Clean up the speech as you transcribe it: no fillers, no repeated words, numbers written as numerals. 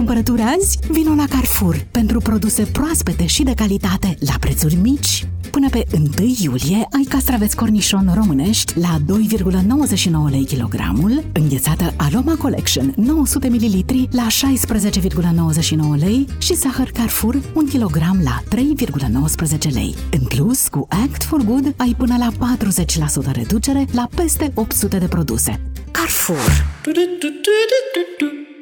cumpărături azi? Vino la Carrefour pentru produse proaspete și de calitate la prețuri mici. Până pe 1 iulie ai castraveți cornișon românești la 2,99 lei kilogramul, înghețată Aroma Collection 900 ml la 16,99 lei și zahăr Carrefour 1 kg la 3,19 lei. În plus, cu Act for Good ai până la 40% reducere la peste 800 de produse. Carrefour.